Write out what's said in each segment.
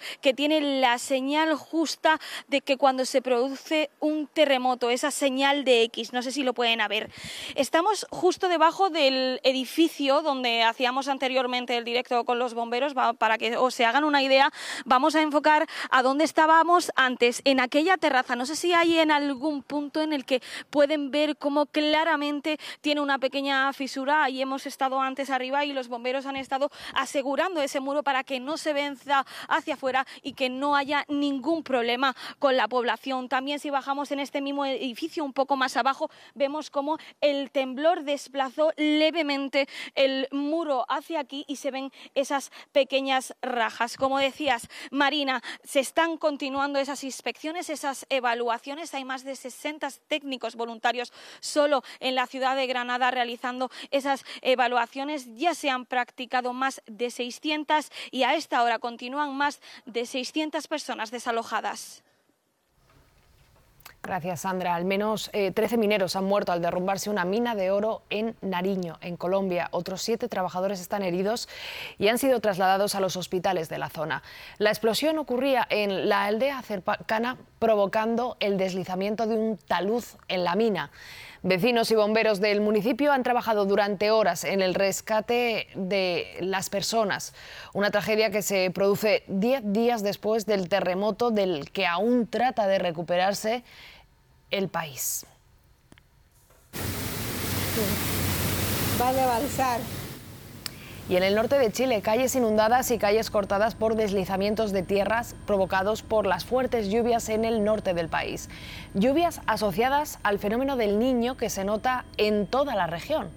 que tiene la señal justa de que cuando se produce un terremoto, esa señal de X, no sé si lo pueden ver. Estamos justo debajo del edificio donde hacíamos anteriormente el directo con los bomberos, para que os se hagan una idea. Vamos a enfocar a dónde estábamos antes, en aquella terraza. No sé si hay en algún punto en el que pueden ver cómo claramente tiene una pequeña fisura. Ahí hemos estado antes arriba y los bomberos han estado asegurando ese muro para que no se venza hacia afuera y que no haya ningún problema con la población. También si bajamos en este mismo edificio un poco más abajo, vemos cómo el temblor desplazó levemente el muro hacia aquí y se ven esas pequeñas rajas. Como decías, Marina, se están continuando esas inspecciones, esas evaluaciones. Hay más de 60 técnicos voluntarios solo en la ciudad de Granada realizando esas evaluaciones. Ya se han practicado más de 600 y a esta hora continúan más de 600 personas desalojadas. Gracias, Sandra. Al menos 13 mineros han muerto al derrumbarse una mina de oro en Nariño, en Colombia. Otros 7 trabajadores están heridos y han sido trasladados a los hospitales de la zona. La explosión ocurría en la aldea cercana, provocando el deslizamiento de un talud en la mina. Vecinos y bomberos del municipio han trabajado durante horas en el rescate de las personas. Una tragedia que se produce 10 días después del terremoto del que aún trata de recuperarse el país. Va a rebalsar. Y en el norte de Chile, calles inundadas y calles cortadas por deslizamientos de tierras provocados por las fuertes lluvias en el norte del país. Lluvias asociadas al fenómeno del Niño que se nota en toda la región.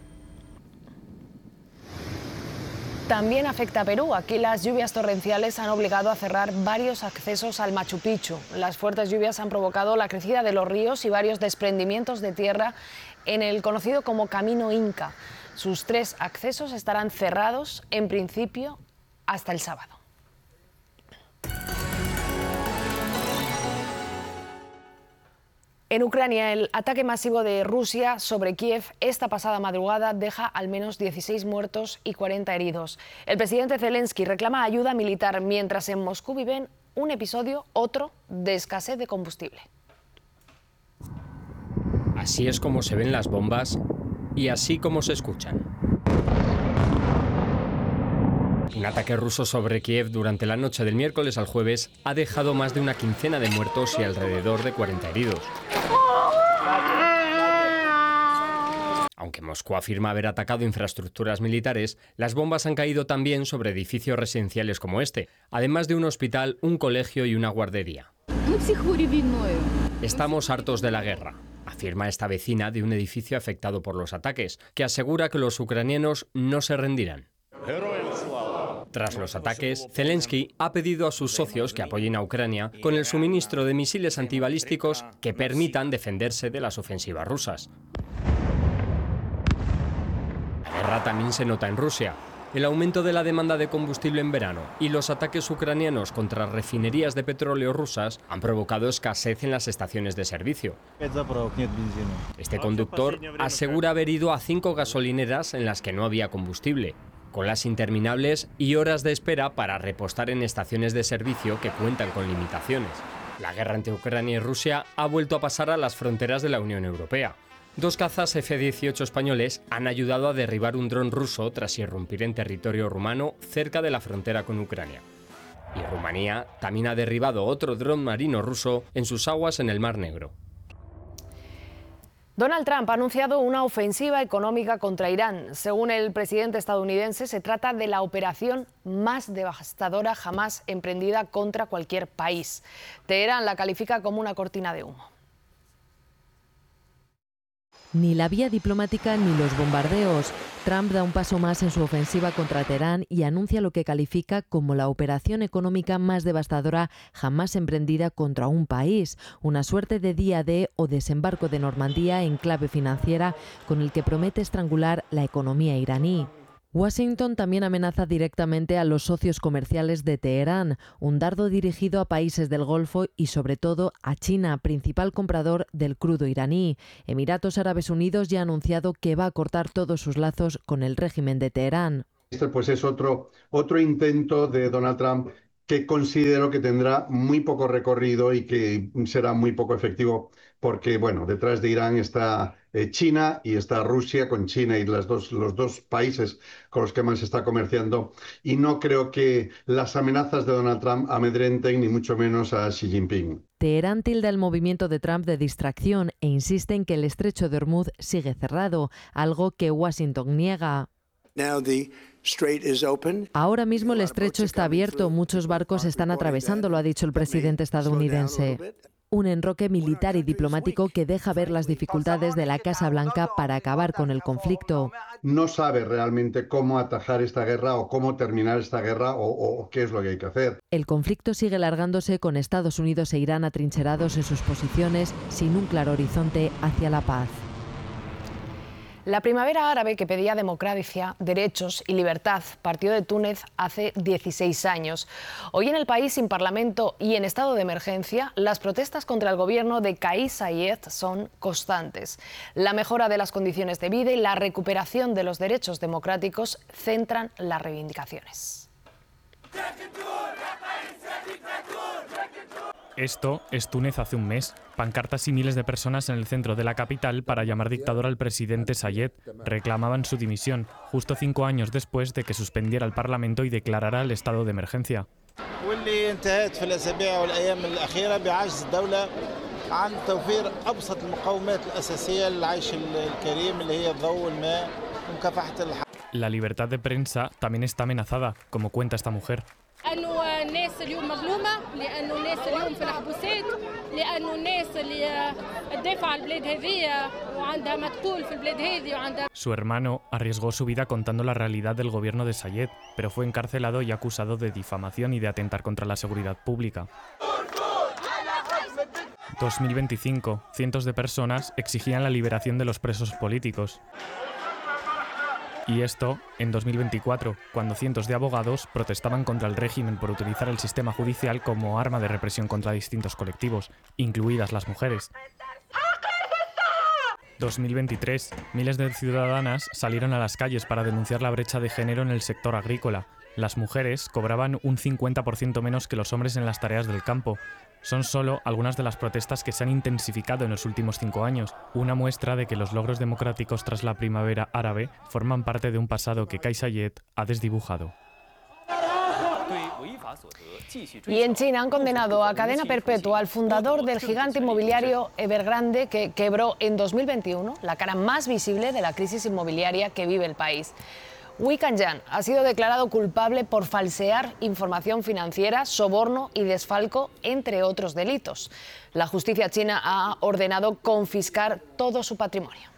También afecta a Perú. Aquí las lluvias torrenciales han obligado a cerrar varios accesos al Machu Picchu. Las fuertes lluvias han provocado la crecida de los ríos y varios desprendimientos de tierra en el conocido como Camino Inca. Sus 3 accesos estarán cerrados, en principio, hasta el sábado. En Ucrania, el ataque masivo de Rusia sobre Kiev esta pasada madrugada deja al menos 16 muertos y 40 heridos. El presidente Zelensky reclama ayuda militar mientras en Moscú viven un episodio, otro, de escasez de combustible. Así es como se ven las bombas y así como se escuchan. Un ataque ruso sobre Kiev durante la noche del miércoles al jueves ha dejado más de una quincena de muertos y alrededor de 40 heridos. Aunque Moscú afirma haber atacado infraestructuras militares, las bombas han caído también sobre edificios residenciales como este, además de un hospital, un colegio y una guardería. Estamos hartos de la guerra, afirma esta vecina de un edificio afectado por los ataques, que asegura que los ucranianos no se rendirán. Tras los ataques, Zelensky ha pedido a sus socios que apoyen a Ucrania con el suministro de misiles antibalísticos que permitan defenderse de las ofensivas rusas. La guerra también se nota en Rusia. El aumento de la demanda de combustible en verano y los ataques ucranianos contra refinerías de petróleo rusas han provocado escasez en las estaciones de servicio. Este conductor asegura haber ido a 5 gasolineras en las que no había combustible, colas interminables y horas de espera para repostar en estaciones de servicio que cuentan con limitaciones. La guerra entre Ucrania y Rusia ha vuelto a pasar a las fronteras de la Unión Europea. 2 cazas F-18 españoles han ayudado a derribar un dron ruso tras irrumpir en territorio rumano cerca de la frontera con Ucrania. Y Rumanía también ha derribado otro dron marino ruso en sus aguas en el Mar Negro. Donald Trump ha anunciado una ofensiva económica contra Irán. Según el presidente estadounidense, se trata de la operación más devastadora jamás emprendida contra cualquier país. Teherán la califica como una cortina de humo. Ni la vía diplomática ni los bombardeos. Trump da un paso más en su ofensiva contra Teherán y anuncia lo que califica como la operación económica más devastadora jamás emprendida contra un país. Una suerte de día D o desembarco de Normandía en clave financiera con el que promete estrangular la economía iraní. Washington también amenaza directamente a los socios comerciales de Teherán, un dardo dirigido a países del Golfo y sobre todo a China, principal comprador del crudo iraní. Emiratos Árabes Unidos ya ha anunciado que va a cortar todos sus lazos con el régimen de Teherán. Este pues es otro intento de Donald Trump que considero que tendrá muy poco recorrido y que será muy poco efectivo porque, bueno, detrás de Irán está China y está Rusia, con China y los dos países con los que más se está comerciando, y no creo que las amenazas de Donald Trump amedrenten ni mucho menos a Xi Jinping. Teherán tilda el movimiento de Trump de distracción e insiste en que el estrecho de Hormuz sigue cerrado, algo que Washington niega. Ahora mismo el estrecho está abierto, muchos barcos están atravesando, lo ha dicho el presidente estadounidense. Un enroque militar y diplomático que deja ver las dificultades de la Casa Blanca para acabar con el conflicto. No sabe realmente cómo atajar esta guerra o cómo terminar esta guerra o qué es lo que hay que hacer. El conflicto sigue alargándose con Estados Unidos e Irán atrincherados en sus posiciones sin un claro horizonte hacia la paz. La primavera árabe, que pedía democracia, derechos y libertad, partió de Túnez hace 16 años. Hoy en el país, sin parlamento y en estado de emergencia, las protestas contra el gobierno de Kais Saied son constantes. La mejora de las condiciones de vida y la recuperación de los derechos democráticos centran las reivindicaciones. Esto es Túnez hace un mes. Pancartas y miles de personas en el centro de la capital para llamar dictador al presidente Saied. Reclamaban su dimisión, justo 5 años después de que suspendiera el Parlamento y declarara el estado de emergencia. La libertad de prensa también está amenazada, como cuenta esta mujer. Su hermano arriesgó su vida contando la realidad del gobierno de Saied, pero fue encarcelado y acusado de difamación y de atentar contra la seguridad pública. 2025, cientos de personas exigían la liberación de los presos políticos. Y esto en 2024, cuando cientos de abogados protestaban contra el régimen por utilizar el sistema judicial como arma de represión contra distintos colectivos, incluidas las mujeres. 2023, miles de ciudadanas salieron a las calles para denunciar la brecha de género en el sector agrícola. Las mujeres cobraban un 50% menos que los hombres en las tareas del campo. Son solo algunas de las protestas que se han intensificado en los últimos 5 años, una muestra de que los logros democráticos tras la primavera árabe forman parte de un pasado que Kais Saied ha desdibujado. Y en China han condenado a cadena perpetua al fundador del gigante inmobiliario Evergrande, que quebró en 2021, la cara más visible de la crisis inmobiliaria que vive el país. Wei Kangyan ha sido declarado culpable por falsear información financiera, soborno y desfalco, entre otros delitos. La justicia china ha ordenado confiscar todo su patrimonio.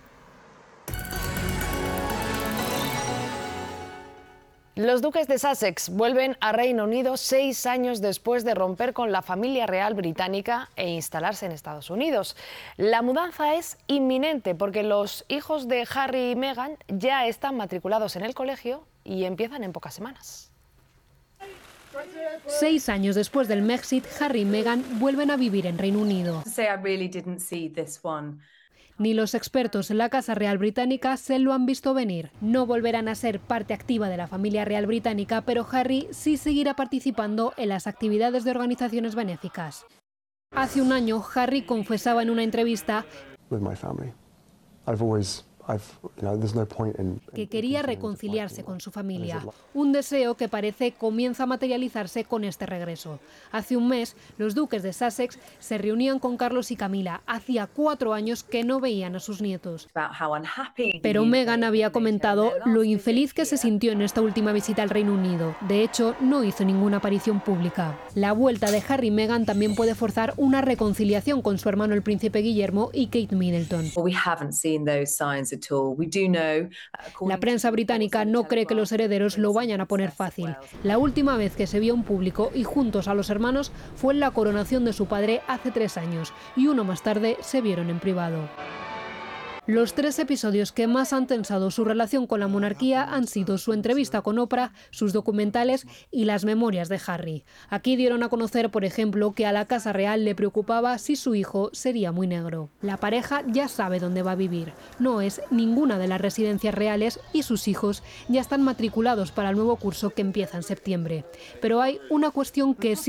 Los duques de Sussex vuelven a Reino Unido 6 años después de romper con la familia real británica e instalarse en Estados Unidos. La mudanza es inminente porque los hijos de Harry y Meghan ya están matriculados en el colegio y empiezan en pocas semanas. 6 años después del Brexit, Harry y Meghan vuelven a vivir en Reino Unido. Ni los expertos en la Casa Real Británica se lo han visto venir. No volverán a ser parte activa de la familia real británica, pero Harry sí seguirá participando en las actividades de organizaciones benéficas. Hace un año, Harry confesaba en una entrevista que quería reconciliarse con su familia, un deseo que parece comienza a materializarse con este regreso. Hace un mes, los duques de Sussex se reunían con Carlos y Camila. Hacía 4 años que no veían a sus nietos. Pero Meghan había comentado lo infeliz que se sintió en esta última visita al Reino Unido. De hecho, no hizo ninguna aparición pública. La vuelta de Harry y Meghan también puede forzar una reconciliación con su hermano el príncipe Guillermo y Kate Middleton. La prensa británica no cree que los herederos lo vayan a poner fácil. La última vez que se vio en público y juntos a los hermanos fue en la coronación de su padre hace 3 años y uno más tarde se vieron en privado. Los 3 episodios que más han tensado su relación con la monarquía han sido su entrevista con Oprah, sus documentales y las memorias de Harry. Aquí dieron a conocer, por ejemplo, que a la Casa Real le preocupaba si su hijo sería muy negro. La pareja ya sabe dónde va a vivir. No es ninguna de las residencias reales y sus hijos ya están matriculados para el nuevo curso que empieza en septiembre. Pero hay una cuestión que sí